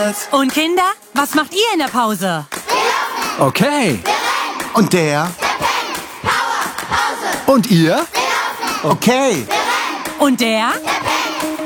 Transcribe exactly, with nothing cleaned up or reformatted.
es. Und Kinder, was macht ihr in der Pause? Okay. Und der? Und ihr? Okay. Und der? Der